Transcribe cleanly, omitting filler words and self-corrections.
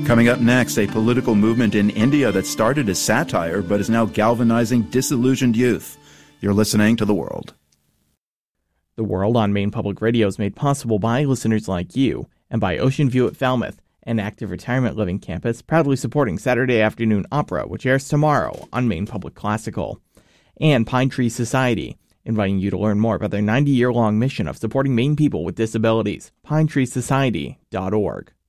Coming up next, a political movement in India that started as satire but is now galvanizing disillusioned youth. You're listening to The World. The World on Maine Public Radio is made possible by listeners like you and by Ocean View at Falmouth, an active retirement living campus proudly supporting Saturday Afternoon Opera, which airs tomorrow on Maine Public Classical. And Pine Tree Society, inviting you to learn more about their 90-year-long mission of supporting Maine people with disabilities. PineTreeSociety.org.